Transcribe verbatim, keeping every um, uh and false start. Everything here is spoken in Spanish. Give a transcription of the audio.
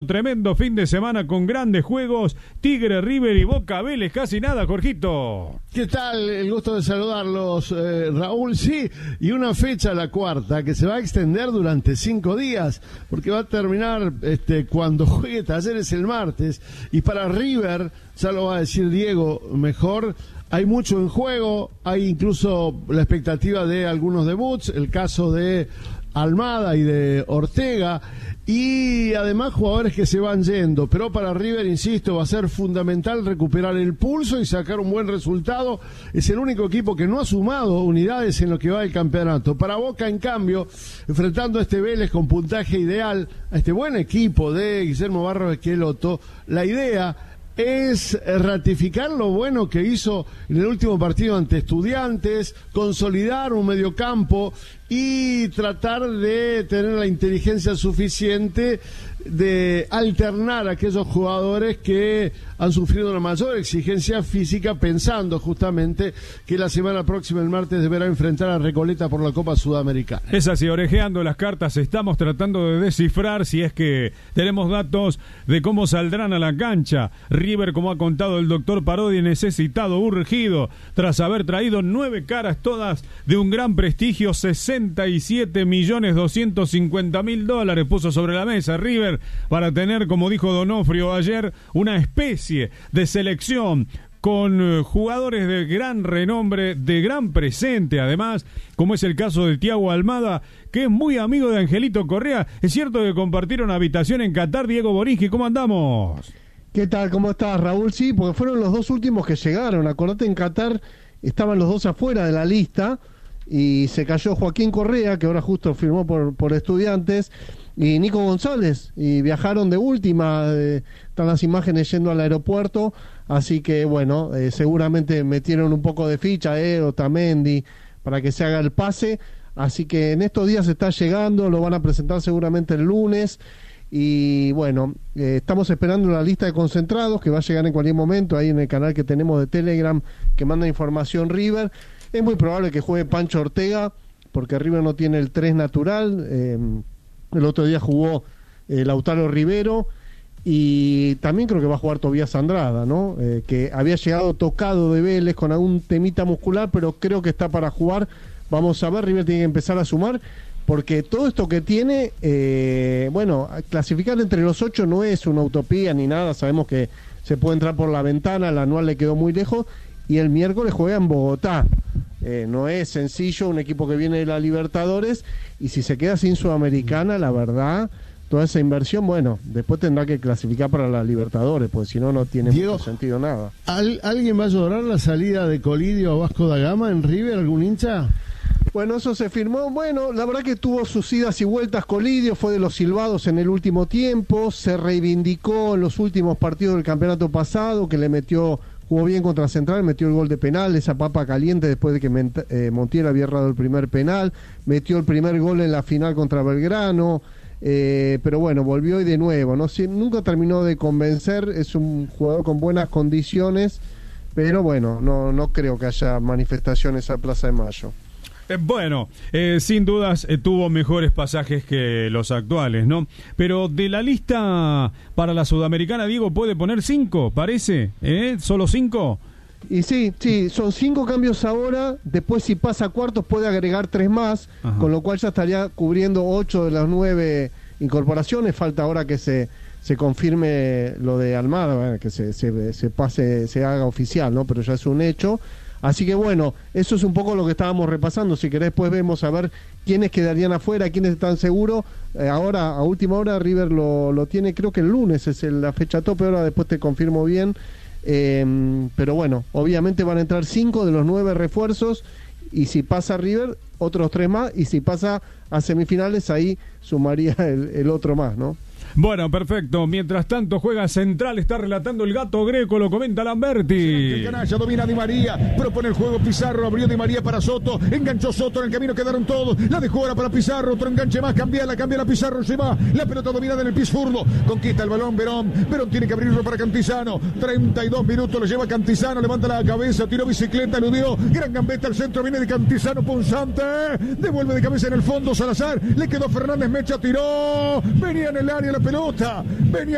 tremendo fin de semana con grandes juegos. Tigre, River y Boca, Vélez, casi nada, Jorgito. ¿Qué tal? El gusto de saludarlos, eh, Raúl. Sí, y una fecha, la cuarta, que se va a extender durante cinco días, porque va a terminar este, cuando juegue Talleres el martes. Y para River, ya lo va a decir Diego mejor, hay mucho en juego, hay incluso la expectativa de algunos debuts, el caso de Almada y de Ortega, y además jugadores que se van yendo, pero para River, insisto, va a ser fundamental recuperar el pulso y sacar un buen resultado. Es el único equipo que no ha sumado unidades en lo que va del campeonato. Para Boca, en cambio, enfrentando a este Vélez con puntaje ideal, a este buen equipo de Guillermo Barros Esqueloto, la idea es ratificar lo bueno que hizo en el último partido ante Estudiantes, consolidar un mediocampo y tratar de tener la inteligencia suficiente de alternar a aquellos jugadores que han sufrido una mayor exigencia física, pensando justamente que la semana próxima, el martes, deberá enfrentar a Recoleta por la Copa Sudamericana. Es así, orejeando las cartas, estamos tratando de descifrar si es que tenemos datos de cómo saldrán a la cancha. River, como ha contado el doctor Parodi, necesitado, urgido, tras haber traído nueve caras, todas de un gran prestigio, sesenta y siete millones doscientos cincuenta mil dólares puso sobre la mesa River para tener, como dijo Donofrio ayer, una especie de selección con uh, jugadores de gran renombre, de gran presente además, como es el caso de Thiago Almada, que es muy amigo de Angelito Correa. Es cierto que compartieron habitación en Qatar. Diego Borinski, ¿cómo andamos? ¿Qué tal? ¿Cómo estás, Raúl? Sí, porque fueron los dos últimos que llegaron. Acordate, en Qatar estaban los dos afuera de la lista y se cayó Joaquín Correa, que ahora justo firmó por, por Estudiantes, y Nico González, y viajaron de última, eh, están las imágenes yendo al aeropuerto, así que bueno, eh, seguramente metieron un poco de ficha, eh, Otamendi, para que se haga el pase, así que en estos días está llegando, lo van a presentar seguramente el lunes, y bueno, eh, estamos esperando la lista de concentrados, que va a llegar en cualquier momento, ahí en el canal que tenemos de Telegram, que manda información River. Es muy probable que juegue Pancho Ortega, porque River no tiene el tres natural, eh, el otro día jugó eh, Lautaro Rivero, y también creo que va a jugar Tobías Andrada, ¿no? Eh, que había llegado tocado de Vélez con algún temita muscular, pero creo que está para jugar. Vamos a ver, River tiene que empezar a sumar, porque todo esto que tiene, eh, bueno, clasificar entre los ocho no es una utopía ni nada, sabemos que se puede entrar por la ventana, la anual le quedó muy lejos, y el miércoles juega en Bogotá. Eh, no es sencillo, un equipo que viene de la Libertadores, y si se queda sin Sudamericana, la verdad, toda esa inversión, bueno, después tendrá que clasificar para la Libertadores, porque si no, no tiene Diego, mucho sentido nada. ¿al, ¿Alguien va a llorar la salida de Colidio a Vasco da Gama en River? ¿Algún hincha? Bueno, eso se firmó. Bueno, la verdad que tuvo sus idas y vueltas Colidio, fue de los silbados en el último tiempo, se reivindicó en los últimos partidos del campeonato pasado, que le metió, jugó bien contra Central, metió el gol de penal, esa papa caliente después de que eh, Montiel había errado el primer penal, metió el primer gol en la final contra Belgrano, eh, pero bueno, volvió y de nuevo, no sé, nunca terminó de convencer, es un jugador con buenas condiciones, pero bueno, no, no creo que haya manifestaciones a Plaza de Mayo. Eh, bueno, eh, sin dudas eh, tuvo mejores pasajes que los actuales, ¿no? Pero de la lista para la Sudamericana, Diego, ¿puede poner cinco, parece? ¿Eh? ¿Solo cinco? Y sí, sí, son cinco cambios ahora, después si pasa a cuartos puede agregar tres más, ajá, con lo cual ya estaría cubriendo ocho de las nueve incorporaciones, falta ahora que se, se confirme lo de Almada, bueno, que se, se, se pase, se haga oficial, ¿no? Pero ya es un hecho. Así que bueno, eso es un poco lo que estábamos repasando. Si querés, después vemos a ver quiénes quedarían afuera, quiénes están seguros. Eh, ahora, a última hora, River lo, lo tiene, creo que el lunes es el, la fecha tope, ahora después te confirmo bien. Eh, pero bueno, obviamente van a entrar cinco de los nueve refuerzos, y si pasa River, otros tres más, y si pasa a semifinales, ahí sumaría el, el otro más, ¿no? Bueno, perfecto. Mientras tanto juega Central, está relatando el Gato Greco, lo comenta Lamberti. El canalla domina Di María, propone el juego Pizarro, abrió Di María para Soto, enganchó Soto, en el camino quedaron todos, la dejó ahora para Pizarro, otro enganche más, cambiala, cambiala Pizarro, se va, la pelota dominada en el piso zurdo, conquista el balón Verón, Verón tiene que abrirlo para Cantizano, treinta y dos minutos, lo lleva Cantizano, levanta la cabeza, tiró bicicleta, eludió, gran gambeta al centro, viene de Cantizano, punzante, devuelve de cabeza en el fondo Salazar, le quedó Fernández Mecha, tiró, venía en el área la pelota, venía